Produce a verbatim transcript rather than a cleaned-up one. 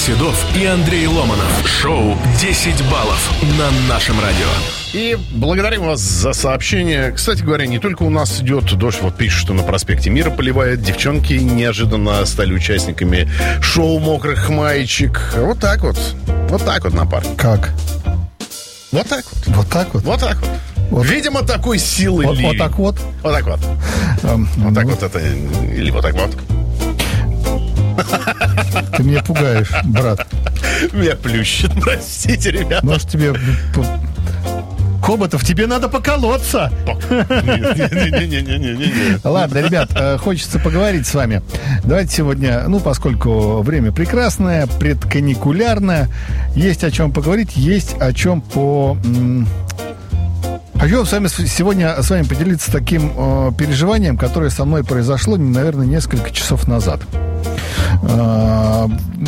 Седов и Андрей Ломанов. Шоу «десять баллов» на нашем радио. И благодарим вас за сообщение. Кстати говоря, не только у нас идет дождь. Вот пишут, что на проспекте Мира поливает. Девчонки неожиданно стали участниками шоу «Мокрых маечек». Вот так вот. Вот так вот, напарник. Как? Вот так вот. Вот так вот? Вот так вот. Вот. Видимо, такой силы Вот, ливень. вот так вот? Вот так вот. Um, вот так вот это. Или вот так вот. Ты меня пугаешь, брат. Меня плющит, простите, ребята. Может, тебе... Хоботов, тебе надо поколоться. Не-не-не-не-не-не. Ладно, ребят, хочется поговорить с вами. Давайте сегодня, ну, поскольку время прекрасное, предканикулярное, есть о чем поговорить, есть о чем по... Хочу с вами сегодня с вами поделиться таким э, переживанием, которое со мной произошло, наверное, несколько часов назад. Э,